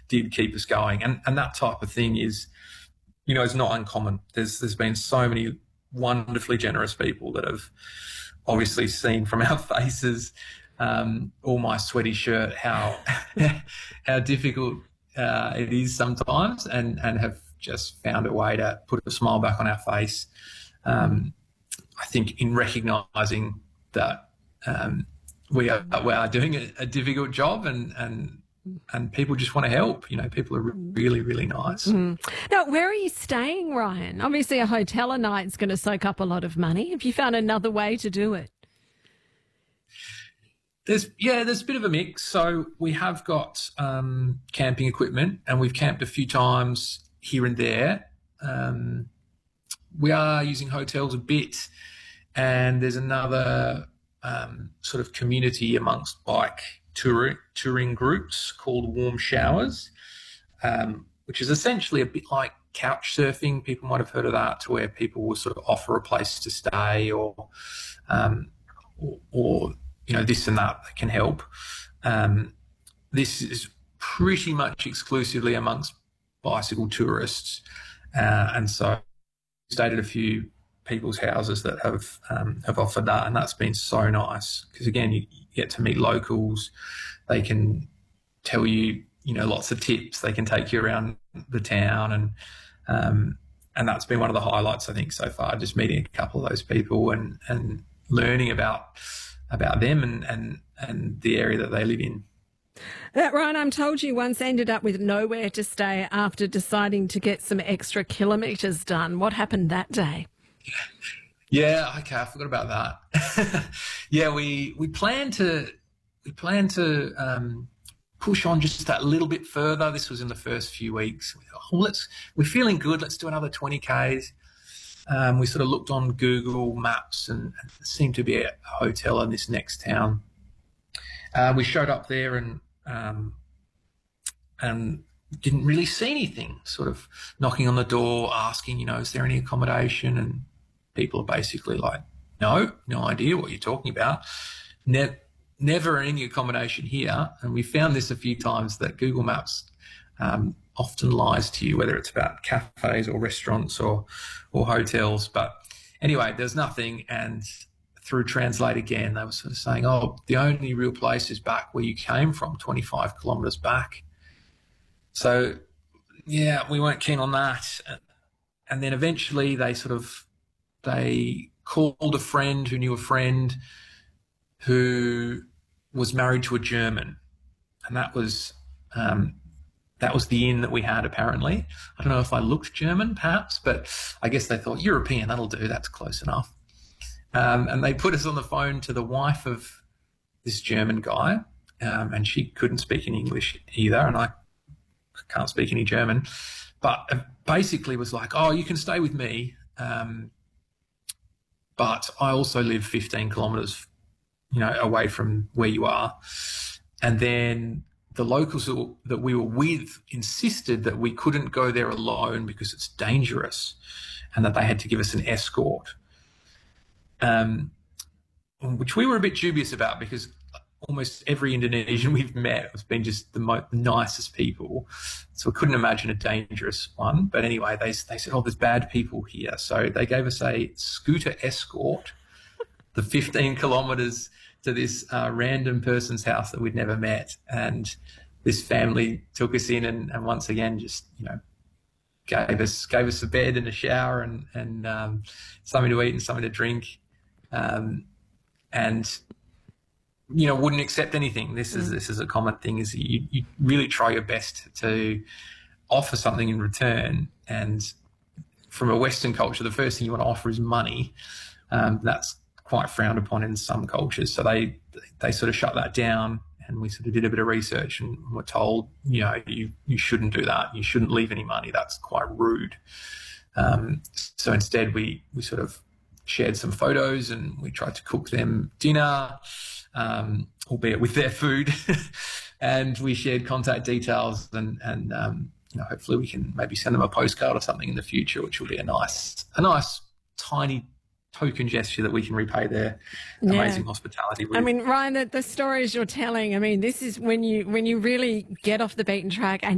did keep us going. And that type of thing is, it's not uncommon. There's been so many wonderfully generous people that have obviously seen from our faces, or my sweaty shirt, how difficult it is sometimes, and have just found a way to put a smile back on our face. I think in recognising that we are doing a difficult job, and people just want to help. People are really, really nice. Now, where are you staying, Ryan? Obviously, a hotel a night is going to soak up a lot of money. Have you found another way to do it? There's a bit of a mix. So we have got camping equipment, and we've camped a few times here and there. We are using hotels a bit, and there's another sort of community amongst bike touring groups called Warm Showers, which is essentially a bit like couch surfing. People might have heard of that, to where people will sort of offer a place to stay, or this and that can help. This is pretty much exclusively amongst bicycle tourists, and so stayed at a few people's houses that have offered that, and that's been so nice, because again, you get to meet locals. They can tell you, lots of tips. They can take you around the town, and that's been one of the highlights, I think, so far. Just meeting a couple of those people and learning about them and the area that they live in. Ryan, I'm told you once ended up with nowhere to stay after deciding to get some extra kilometres done. What happened that day? Yeah, okay, I forgot about that. Yeah, we plan to push on just that little bit further. This was in the first few weeks. We're feeling good. Let's do another 20 Ks. We sort of looked on Google Maps, and there seemed to be a hotel in this next town. We showed up there and didn't really see anything. Sort of knocking on the door, asking, is there any accommodation? And people are basically like, no idea what you're talking about. Never any accommodation here. And we found this a few times, that Google Maps often lies to you, whether it's about cafes or restaurants or hotels. But anyway, there's nothing. And through Translate again, they were sort of saying, the only real place is back where you came from, 25 kilometres back. So, yeah, we weren't keen on that. And then eventually they called a friend who knew a friend who was married to a German. And that was the inn that we had, apparently. I don't know if I looked German, perhaps, but I guess they thought, European, that'll do, that's close enough. And they put us on the phone to the wife of this German guy, and she couldn't speak any English either, and I can't speak any German, but basically was like, you can stay with me, but I also live 15 kilometres, away from where you are. And then the locals that we were with insisted that we couldn't go there alone because it's dangerous, and that they had to give us an escort. Which we were a bit dubious about, because almost every Indonesian we've met has been just the nicest people. So we couldn't imagine a dangerous one. But anyway, they said, there's bad people here. So they gave us a scooter escort, the 15 kilometres to this random person's house that we'd never met. And this family took us in and once again just, gave us a bed and a shower and something to eat and something to drink. And wouldn't accept anything. This is a common thing, is you really try your best to offer something in return. And from a Western culture, the first thing you want to offer is money. That's quite frowned upon in some cultures. So they sort of shut that down, and we sort of did a bit of research and were told, you shouldn't do that. You shouldn't leave any money. That's quite rude. So instead we sort of shared some photos, and we tried to cook them dinner, albeit with their food, and we shared contact details, and hopefully we can maybe send them a postcard or something in the future, which will be a nice tiny token gesture that we can repay their amazing hospitality with. I mean, Ryan, the stories you're telling, this is when you really get off the beaten track and